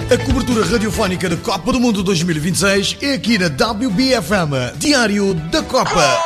A cobertura radiofónica da Copa do Mundo 2026 é aqui na WBFM, Diário da Copa.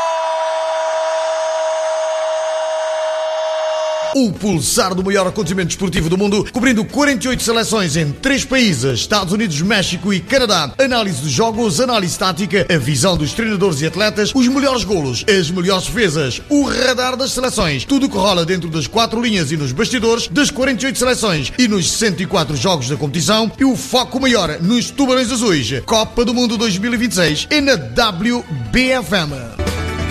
O pulsar do maior acontecimento desportivo do mundo, cobrindo 48 seleções em 3 países, Estados Unidos, México e Canadá. Análise dos jogos, análise tática, a visão dos treinadores e atletas, os melhores golos, as melhores defesas, o radar das seleções, tudo o que rola dentro das 4 linhas e nos bastidores das 48 seleções e nos 64 jogos da competição, e o foco maior nos tubarões azuis. Copa do Mundo 2026 é na WBFM.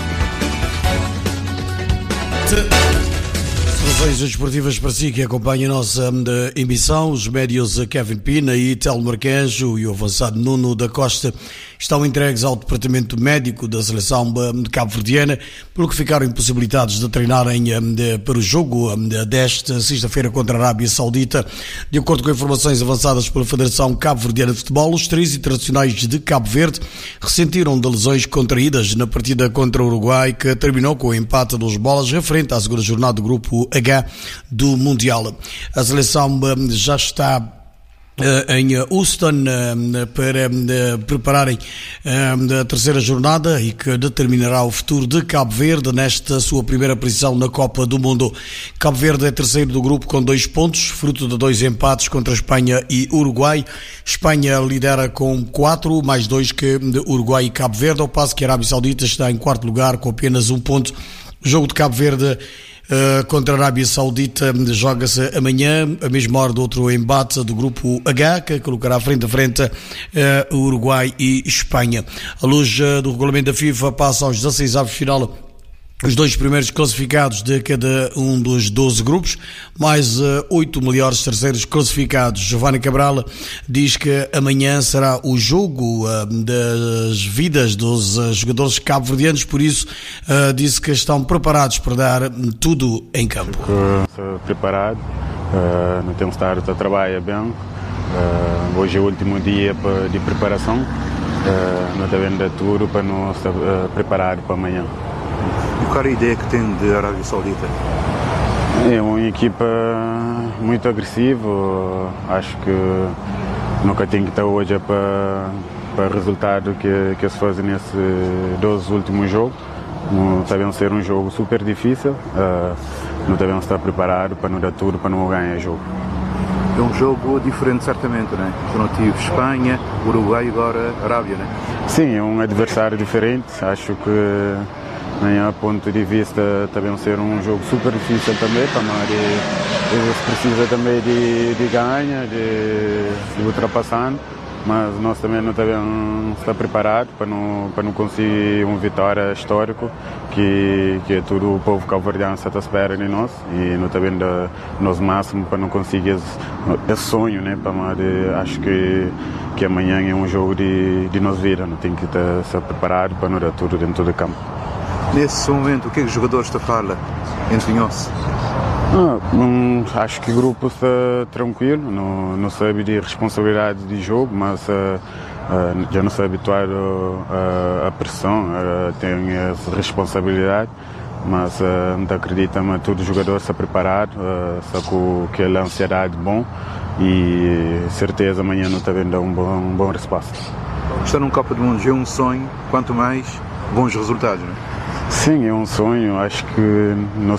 Informações desportivas para si que acompanha a nossa emissão. Os médios Kevin Pina e Telmo Marquejo e o avançado Nuno da Costa estão entregues ao departamento médico da seleção de cabo-verdiana, pelo que ficaram impossibilitados de treinarem para o jogo desta sexta-feira contra a Arábia Saudita. De acordo com informações avançadas pela Federação Cabo-Verdiana de Futebol, os 3 internacionais de Cabo Verde ressentiram de lesões contraídas na partida contra o Uruguai, que terminou com o empate a 2 bolas referente à segunda jornada do Grupo H do Mundial. A seleção já está em Houston para prepararem a terceira jornada e que determinará o futuro de Cabo Verde nesta sua primeira posição na Copa do Mundo. Cabo Verde é terceiro do grupo com 2 pontos, fruto de 2 empates contra Espanha e Uruguai. Espanha lidera com 4, mais 2 que Uruguai e Cabo Verde, ao passo que a Arábia Saudita está em quarto lugar com apenas 1 ponto. O jogo de Cabo Verde contra a Arábia Saudita joga-se amanhã, a mesma hora do outro embate do Grupo H, que colocará frente a frente Uruguai e Espanha. À luz do regulamento da FIFA, passa aos 16 avos de final os 2 primeiros classificados de cada um dos 12 grupos, mais 8 melhores terceiros classificados. Giovanni Cabral diz que amanhã será o jogo das vidas dos jogadores cabo-verdianos, por isso disse que estão preparados para dar tudo em campo. Preparado, não temos estado a trabalhar bem. Hoje é o último dia de preparação, não está vendo tudo para nos preparar para amanhã. E qual é a ideia que tem de Arábia Saudita? É uma equipa muito agressiva. Acho que nunca tem que estar hoje para o resultado que se faz nesses 2 últimos jogos. Não devemos ser um jogo super difícil. Não devemos estar preparados para não dar tudo, para não ganhar o jogo. É um jogo diferente, certamente, não é? Já não tive Espanha, Uruguai e agora Arábia, não é? Sim, é um adversário diferente. Acho que, do meu ponto de vista, também ser um jogo super difícil também, para nós eles precisam também de ganhar, de ultrapassar, mas nós também não devemos estar preparados para não conseguir uma vitória histórica, que é tudo o povo cabo-verdiano está à espera de nós, e não também do nosso máximo para não conseguir esse sonho, né? Para nós, acho que amanhã é um jogo de nossa vida, não tem que estar preparado para não dar tudo dentro do campo. Nesse momento, o que é que os jogadores te falam entre nós? Acho que o grupo está tranquilo, não sabe de responsabilidade de jogo, mas já não se habituado à pressão, tem essa responsabilidade, mas acredito que todo jogador está preparado, só que a ansiedade é bom e certeza amanhã não está vendo um bom resposta. Estar num Copa do Mundo já é um sonho, quanto mais bons resultados, não é? Sim, é um sonho. Acho que